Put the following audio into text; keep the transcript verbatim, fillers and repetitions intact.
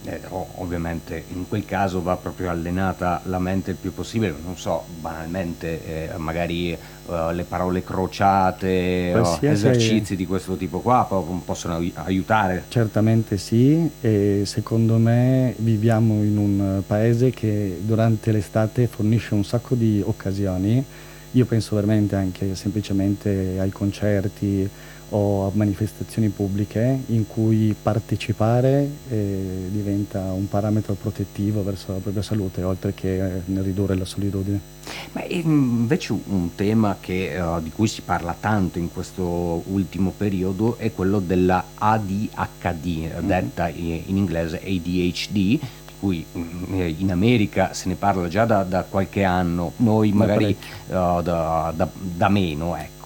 Eh, o- ovviamente in quel caso va proprio allenata la mente il più possibile, non so, banalmente, eh, magari eh, le parole crociate o Qualsiasi. esercizi di questo tipo qua po- possono ai- aiutare. Certamente sì, e secondo me viviamo in un paese che durante l'estate fornisce un sacco di occasioni. Io penso veramente anche semplicemente ai concerti o a manifestazioni pubbliche in cui partecipare eh, diventa un parametro protettivo verso la propria salute, oltre che eh, nel ridurre la solitudine. Ma e, invece un tema che, eh, di cui si parla tanto in questo ultimo periodo è quello della A D H D, Mhm. detta i- in inglese A D H D, di cui mm, eh, in America se ne parla già da, da qualche anno, noi Da magari eh, parecchio. da, da- da meno, ecco.